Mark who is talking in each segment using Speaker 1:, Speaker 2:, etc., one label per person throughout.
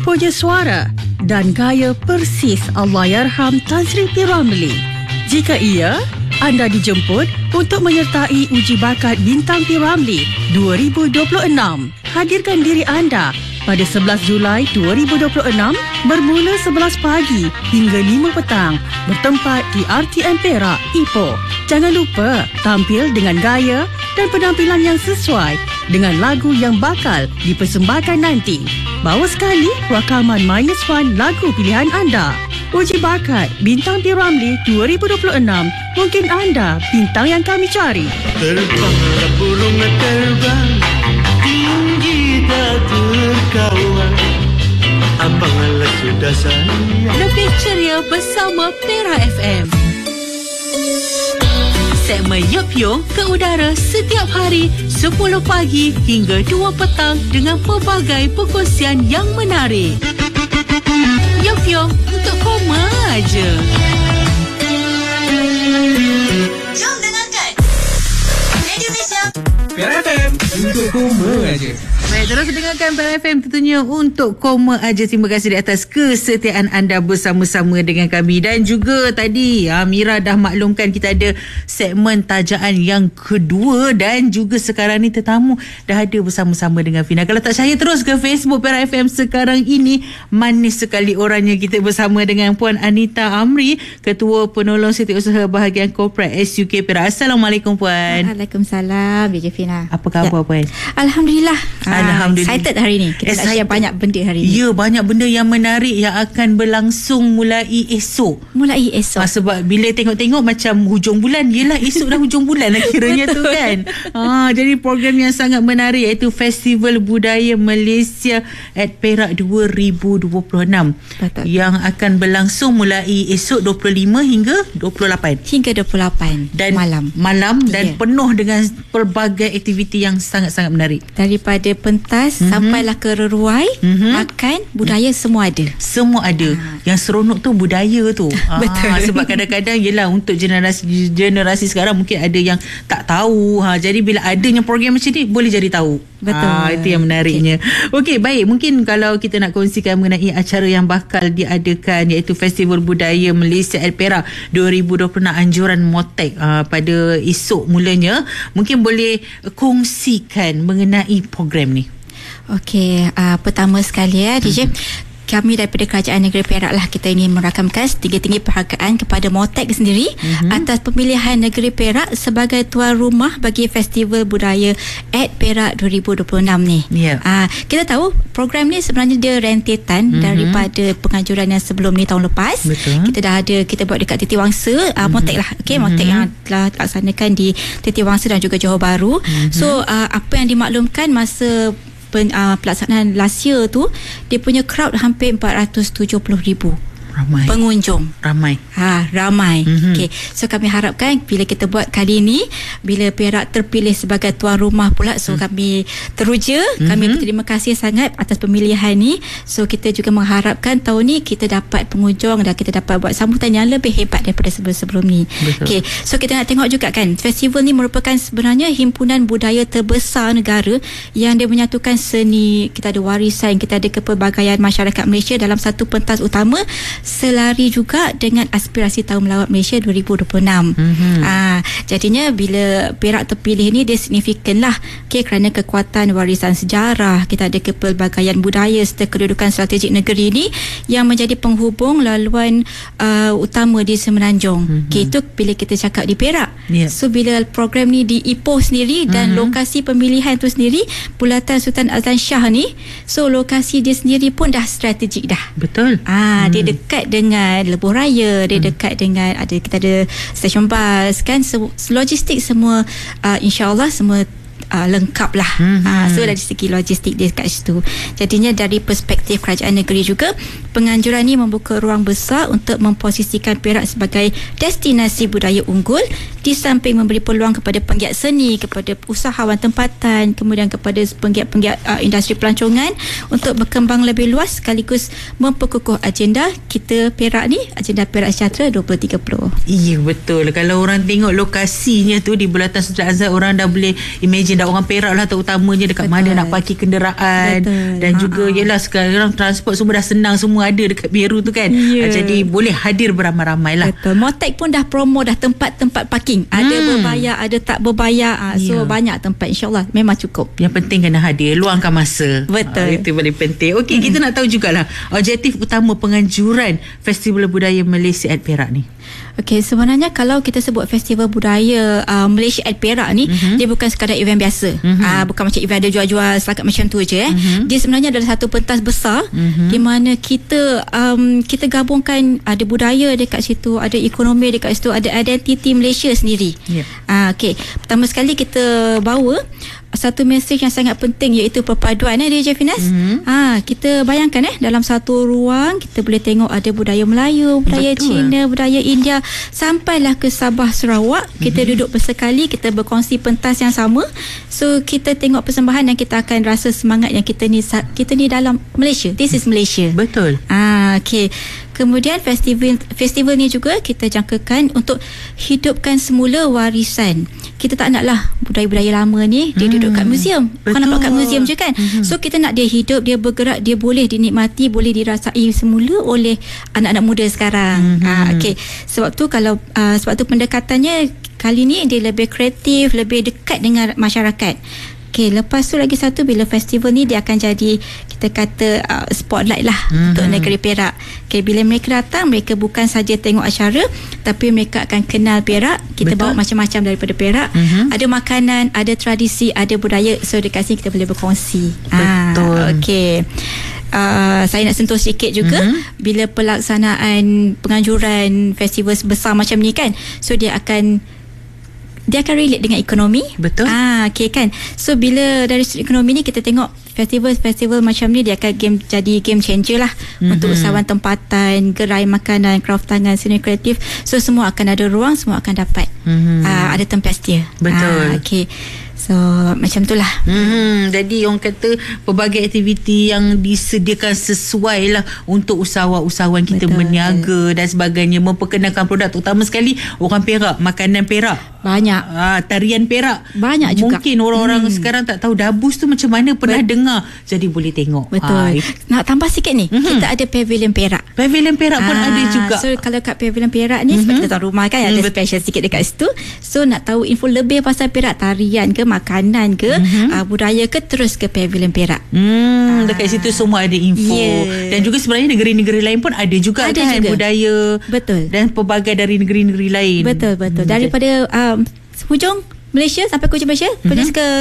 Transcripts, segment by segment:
Speaker 1: temponya suara dan gaya persis Allahyarham Tan Sri P. Ramlee. Jika ia, anda dijemput untuk menyertai uji bakat Bintang P. Ramlee 2026. Hadirkan diri anda pada 11 Julai 2026 bermula 11 pagi hingga 5 petang bertempat di RTM Perak, Ipoh. Jangan lupa tampil dengan gaya dan penampilan yang sesuai dengan lagu yang bakal dipersembahkan nanti. Bawa sekali rakaman -1 lagu pilihan anda. Uji bakat Bintang P. Ramlee 2026. Mungkin anda bintang yang kami cari.
Speaker 2: Terbanglah burung terbang, tinggi tak terkawal. Abanglah sudah sayang.
Speaker 3: Lebih ceria bersama Perak FM. Segmen Yup Yung ke udara setiap hari 10 pagi hingga 2 petang dengan pelbagai perkongsian yang menarik. Yup Yung untuk koma aja.
Speaker 4: Jom dengarkan Radio Malaysia
Speaker 5: Perak FM untuk koma aja.
Speaker 3: Baik, terus dengarkan Perak FM tentunya untuk koma aja. Terima kasih di atas kesetiaan anda bersama-sama dengan kami. Dan juga tadi Mira dah maklumkan kita ada segmen tajaan yang kedua. Dan juga sekarang ni tetamu dah ada bersama-sama dengan Fina. Kalau tak percaya terus ke Facebook Perak FM sekarang ini. Manis sekali orangnya. Kita bersama dengan Puan Anita Amri, Ketua Penolong Setiausaha Bahagian Korporat SUK Perak. Assalamualaikum Puan.
Speaker 6: Waalaikumsalam BJ Fina.
Speaker 3: Apa khabar Puan?
Speaker 6: Alhamdulillah.
Speaker 3: Alhamdulillah.
Speaker 6: Excited hari ni. Kita nak share banyak benda hari ni.
Speaker 3: Ya, banyak benda yang menarik yang akan berlangsung mulai esok. Sebab bila tengok-tengok macam hujung bulan, yelah esok dah hujung bulan lah kiranya tu kan. Jadi program yang sangat menarik iaitu Festival Budaya Malaysia at Perak 2026.
Speaker 6: Betul.
Speaker 3: Yang akan berlangsung mulai esok 25 hingga 28.
Speaker 6: Hingga 28
Speaker 3: dan malam dan penuh dengan pelbagai aktiviti yang sangat-sangat menarik.
Speaker 6: Daripada pentas sampailah ke reruai, makan, budaya semua ada.
Speaker 3: Semua ada. Yang seronok tu budaya tu.
Speaker 6: Betul.
Speaker 3: Sebab kadang-kadang yelah untuk generasi sekarang mungkin ada yang tak tahu. Jadi bila adanya program macam ni boleh jadi tahu.
Speaker 6: Betul.
Speaker 3: Itu yang menariknya. Okey, baik. Mungkin kalau kita nak kongsikan mengenai acara yang bakal diadakan iaitu Festival Budaya Malaysia at Perak 2026 anjuran Motek pada esok mulanya. Mungkin boleh kongsikan mengenai program ni.
Speaker 6: Okey, pertama sekali DJ, kami daripada Kerajaan Negeri Perak lah kita ini merakamkan setinggi-tinggi penghargaan kepada Motek sendiri atas pemilihan Negeri Perak sebagai tuan rumah bagi Festival Budaya at Perak 2026 ni. Kita tahu program ni sebenarnya dia rentetan daripada penganjuran yang sebelum ni tahun lepas.
Speaker 3: Betul.
Speaker 6: Kita buat dekat Titiwangsa, Motek lah. Motek yang telah laksanakan di Titiwangsa dan juga Johor Bahru. So apa yang dimaklumkan masa pelaksanaan last year tu, dia punya crowd hampir 470,000 pengunjung. Ramai. Okey. So kami harapkan bila kita buat kali ni, bila Perak terpilih sebagai tuan rumah pula, so kami teruja, kami berterima kasih sangat atas pemilihan ni. So kita juga mengharapkan tahun ni kita dapat pengunjung dan kita dapat buat sambutan yang lebih hebat daripada sebelum-sebelum ni. Okey. So kita nak tengok juga kan, festival ni merupakan sebenarnya himpunan budaya terbesar negara yang dia menyatukan seni, kita ada warisan, kita ada kepelbagaian masyarakat Malaysia dalam satu pentas utama, selari juga dengan aspirasi Tahun Melawat Malaysia 2026. Jadinya bila Perak terpilih ni, dia signifikan lah, kerana kekuatan warisan sejarah, kita ada kepelbagaian budaya serta kedudukan strategik negeri ni yang menjadi penghubung laluan utama di Semenanjung. Itu bila kita cakap di Perak. So bila program ni di Ipoh sendiri dan lokasi pemilihan tu sendiri Bulatan Sultan Azlan Shah ni, so lokasi dia sendiri pun dah strategik dah.
Speaker 3: Betul.
Speaker 6: Dia dekat dengan Lebuh Raya, dia dekat dengan kita ada stesen bas kan, logistik semua insya-Allah semua lengkap lah. So dari segi logistik dia kat situ. Jadinya dari perspektif kerajaan negeri juga, penganjuran ni membuka ruang besar untuk memposisikan Perak sebagai destinasi budaya unggul, di samping memberi peluang kepada penggiat seni, kepada usahawan tempatan, kemudian kepada penggiat-penggiat industri pelancongan untuk berkembang lebih luas, sekaligus memperkukuh agenda kita Perak ni, agenda Perak Sejahtera 2030.
Speaker 3: Iya, betul. Kalau orang tengok lokasinya tu di Bulatan Sultan Azlan, orang dah boleh imagine Dan orang Perak lah terutamanya dekat mana nak parkir kenderaan. Dan juga yelah sekarang transport semua dah senang, semua ada dekat Peru tu kan. Jadi boleh hadir beramai-ramai lah.
Speaker 6: Betul. Motek pun dah promo dah tempat-tempat parking. Ada berbayar, ada tak berbayar. So banyak tempat, insyaAllah memang cukup.
Speaker 3: Yang penting kena hadir, luangkan masa.
Speaker 6: Betul.
Speaker 3: Itu paling penting. Okey, kita nak tahu jugalah objektif utama penganjuran Festival Budaya Malaysia at Perak ni.
Speaker 6: Okey, sebenarnya kalau kita sebut Festival Budaya Malaysia at Perak ni, dia bukan sekadar event biasa. Bukan macam event ada jual-jual setakat macam tu je. Dia sebenarnya adalah satu pentas besar di mana kita gabungkan, ada budaya dekat situ, ada ekonomi dekat situ, ada identiti Malaysia sendiri. Okey, pertama sekali kita bawa satu mesej yang sangat penting, iaitu perpaduan DJ Finas. Kita bayangkan dalam satu ruang kita boleh tengok ada budaya Melayu, budaya Cina, budaya India, sampailah ke Sabah, Sarawak. Kita duduk bersekali, kita berkongsi pentas yang sama. So kita tengok persembahan yang kita akan rasa semangat yang kita ni dalam Malaysia. This is Malaysia.
Speaker 3: Betul.
Speaker 6: Okey. Kemudian festival ni juga kita jangkakan untuk hidupkan semula warisan. Kita tak naklah budaya-budaya lama ni dia duduk kat museum. Bukan nampak kat museum je kan. So kita nak dia hidup, dia bergerak, dia boleh dinikmati, boleh dirasai semula oleh anak-anak muda sekarang. Okey. Sebab tu pendekatannya kali ni dia lebih kreatif, lebih dekat dengan masyarakat. Okey, lepas tu lagi satu, bila festival ni dia akan jadi, kita kata spotlight lah untuk negeri Perak. Okey, bila mereka datang, mereka bukan saja tengok acara, tapi mereka akan kenal Perak. Kita bawa macam-macam daripada Perak. Ada makanan, ada tradisi, ada budaya. So dekat sini kita boleh berkongsi.
Speaker 3: Betul.
Speaker 6: Okey. Saya nak sentuh sikit juga bila pelaksanaan penganjuran festival besar macam ni kan. So dia akan relate dengan ekonomi.
Speaker 3: Betul.
Speaker 6: Okay kan. So bila dari sudut ekonomi ni kita tengok festival macam ni, dia akan jadi game changer lah untuk usahawan tempatan, gerai makanan, craft tangan, seni kreatif. So semua akan ada ruang, semua akan dapat ada tempat setia.
Speaker 3: Betul.
Speaker 6: Okay. So macam itulah.
Speaker 3: Jadi orang kata pelbagai aktiviti yang disediakan sesuai lah untuk usahawan-usahawan kita berniaga dan sebagainya, memperkenalkan produk, terutama sekali orang Perak, makanan Perak
Speaker 6: banyak,
Speaker 3: tarian Perak
Speaker 6: banyak juga.
Speaker 3: Mungkin orang-orang sekarang tak tahu dabus tu macam mana, pernah dengar, jadi boleh tengok.
Speaker 6: Betul. Nak tambah sikit ni, kita ada Pavilion Perak.
Speaker 3: Pavilion Perak pun ada juga.
Speaker 6: So kalau kat Pavilion Perak ni sebab kita tahu rumah kan, ada special sikit dekat situ. So nak tahu info lebih pasal Perak, tarian ke, makanan ke, budaya ke, terus ke Pavilion Perak.
Speaker 3: Dekat situ semua ada info. Dan juga sebenarnya negeri-negeri lain pun ada juga kan juga budaya.
Speaker 6: Betul.
Speaker 3: Dan pelbagai dari negeri-negeri lain.
Speaker 6: Betul. Daripada hujung Malaysia sampai ke hujung Malaysia, pergi ke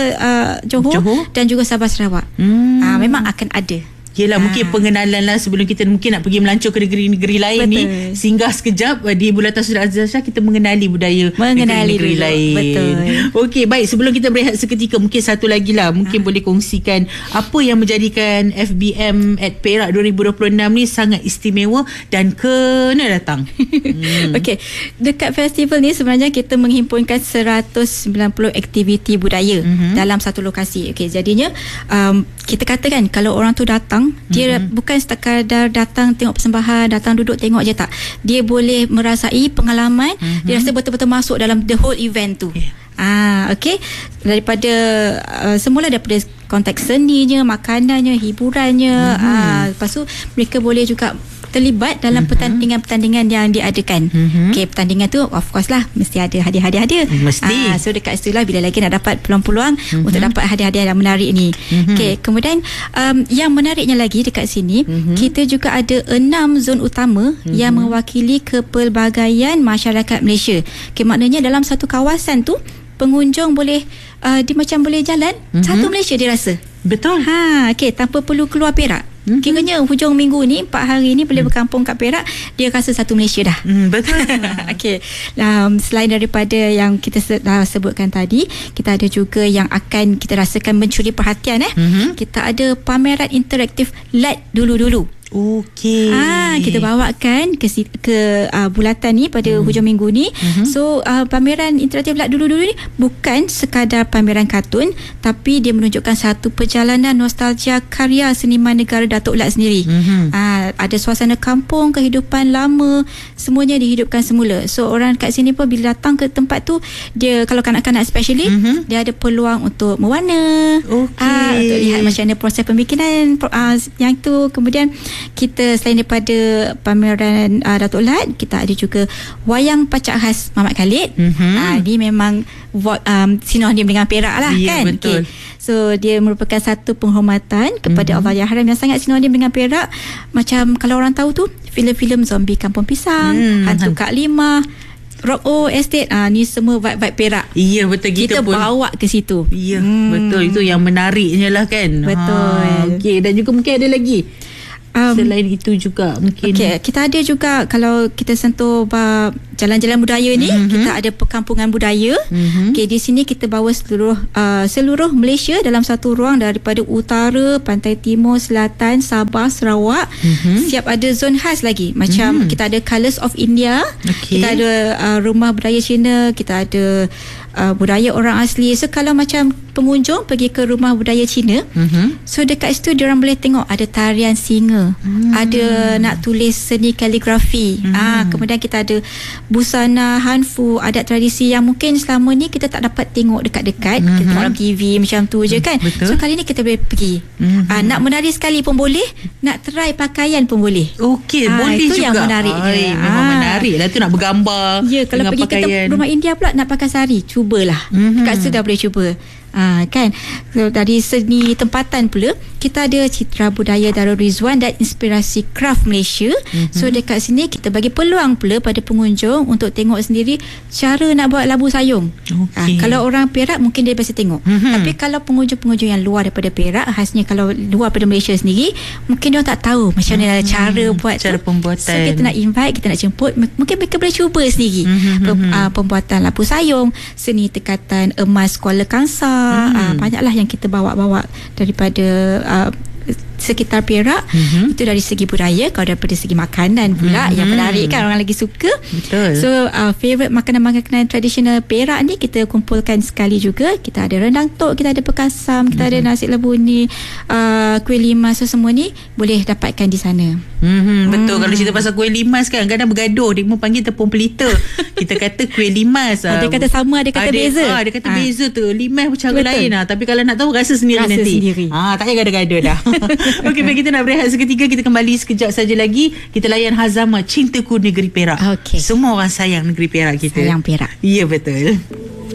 Speaker 6: Johor dan juga Sabah, Sarawak. Memang akan ada.
Speaker 3: Yelah, mungkin pengenalan lah sebelum kita mungkin nak pergi melancong ke negeri-negeri lain. Betul. Ni singgah sekejap di Bulatan Surat Azhar, kita mengenali budaya negeri lain.
Speaker 6: Betul.
Speaker 3: Okey, baik, sebelum kita berehat seketika, mungkin satu lagi lah, mungkin boleh kongsikan apa yang menjadikan FBM at Perak 2026 ni sangat istimewa dan kena datang.
Speaker 6: Okey, dekat festival ni sebenarnya kita menghimpunkan 190 aktiviti budaya dalam satu lokasi. Okey, jadinya kita katakan kalau orang tu datang, dia bukan sekadar datang tengok persembahan, datang duduk tengok je, tak. Dia boleh merasai pengalaman, dia rasa betul-betul masuk dalam the whole event tu. Okey, daripada semula daripada konteks seninya, makanannya, hiburannya, lepas tu mereka boleh juga terlibat dalam pertandingan-pertandingan yang diadakan. Okey, pertandingan tu of course lah mesti ada hadiah-hadiah.
Speaker 3: Mesti.
Speaker 6: So dekat situ lah bila lagi nak dapat peluang-peluang untuk dapat hadiah-hadiah yang menarik ni. Okey, kemudian yang menariknya lagi dekat sini, kita juga ada 6 zon utama yang mewakili kepelbagaian masyarakat Malaysia. Okey, maknanya dalam satu kawasan tu pengunjung boleh dia macam boleh jalan satu Malaysia dia rasa.
Speaker 3: Betul.
Speaker 6: Okey, tanpa perlu keluar Perak. Kiranya hujung minggu ni 4 hari ni boleh berkampung kat Perak, dia rasa satu Malaysia dah.
Speaker 3: Betul.
Speaker 6: Okey, selain daripada yang kita sebutkan tadi, kita ada juga yang akan kita rasakan mencuri perhatian. Kita ada pameran interaktif LED dulu-dulu.
Speaker 3: Okey.
Speaker 6: Kita bawakan ke bulatan ni pada hujung minggu ni. So pameran interaktif Lat dulu-dulu ni bukan sekadar pameran kartun, tapi dia menunjukkan satu perjalanan nostalgia karya seniman negara Datuk Lat sendiri. Ada suasana kampung, kehidupan lama, semuanya dihidupkan semula. So orang kat sini pun bila datang ke tempat tu, dia kalau kanak-kanak especially, dia ada peluang untuk mewarna, untuk lihat macam mana proses pembikinan yang tu. Kemudian kita selain daripada pameran Datuk Lat, kita ada juga wayang pacak khas Mamat Khalid. Ni memang sinonim dengan Perak lah, kan?
Speaker 3: Betul.
Speaker 6: So dia merupakan satu penghormatan kepada Allahyarham yang sangat sinonim dengan Perak. Macam kalau orang tahu tu filem-filem zombie Kampung Pisang, Hantu Kak Limah, Rock O Estate, ni semua vibe Perak.
Speaker 3: Ya, betul.
Speaker 6: Kita
Speaker 3: pun
Speaker 6: bawa ke situ.
Speaker 3: Ya, betul. Itu yang menariknya lah, kan?
Speaker 6: Betul.
Speaker 3: Okey, dan juga mungkin ada lagi selain itu juga mungkin.
Speaker 6: Kita ada juga kalau kita sentuh jalan-jalan budaya ni, kita ada perkampungan budaya. Di sini kita bawa seluruh Malaysia dalam satu ruang, daripada utara, pantai timur, selatan, Sabah, Sarawak. Siap ada zon khas lagi. Macam kita ada Colours of India, kita ada rumah budaya Cina, kita ada budaya orang asli. So kalau macam pengunjung pergi ke rumah budaya Cina, so dekat situ diorang boleh tengok ada tarian singa, ada nak tulis seni kaligrafi, kemudian kita ada busana hanfu, adat tradisi yang mungkin selama ni kita tak dapat tengok dekat-dekat, kita tengok dalam TV macam tu je, kan?
Speaker 3: Betul.
Speaker 6: So kali ni kita boleh pergi, nak menari sekali pun boleh, nak try pakaian pun boleh.
Speaker 3: Okey, boleh
Speaker 6: itu
Speaker 3: juga.
Speaker 6: yang menarik dia.
Speaker 3: Memang menarik lah tu, nak bergambar.
Speaker 6: Ya, kalau
Speaker 3: dengan
Speaker 6: pergi
Speaker 3: pakaian.
Speaker 6: ke rumah India pula nak pakai sari, cubalah. Kat situ dah boleh cuba. Kan? So, dari seni tempatan pula, kita ada Citra Budaya Darul Rizwan dan Inspirasi Craft Malaysia. So dekat sini kita bagi peluang pula pada pengunjung untuk tengok sendiri cara nak buat labu sayung. Kalau orang Perak mungkin dia biasa tengok, tapi kalau pengunjung-pengunjung yang luar daripada Perak, khasnya kalau luar daripada Malaysia sendiri, mungkin dia tak tahu macam mana cara buat
Speaker 3: cara pembuatan.
Speaker 6: So kita nak invite, kita nak jemput, mungkin mereka boleh cuba sendiri pembuatan labu sayung, seni tekatan emas Kuala Kangsar. Banyaklah yang kita bawa daripada sekitar Perak. Itu dari segi budaya. Kalau daripada segi makanan pula yang menarik, kan, orang lagi suka.
Speaker 3: Betul.
Speaker 6: So favorite makanan-makanan tradisional Perak ni kita kumpulkan sekali juga. Kita ada rendang tok, kita ada pekasam, kita ada nasi lebuni, kuih limas. So semua ni boleh dapatkan di sana.
Speaker 3: Betul. Kalau cerita pasal kuih limas kan, kadang bergaduh. Dia pun panggil tepung pelita. Kita kata kuih limas.
Speaker 6: Ada kata sama, ada kata beza.
Speaker 3: Ada kata beza tu. Limas pun cara lain lah. Tapi kalau nak tahu, rasa sendiri nanti. Tak payah gaduh-gaduh dah. Okey, baik, kita nak berehat seketika. Kita kembali sekejap saja lagi. Kita layan Hazama, Cintaku Negeri Perak.
Speaker 6: Okey.
Speaker 3: Semua orang sayang negeri Perak kita.
Speaker 6: Sayang Perak.
Speaker 3: Ya, betul.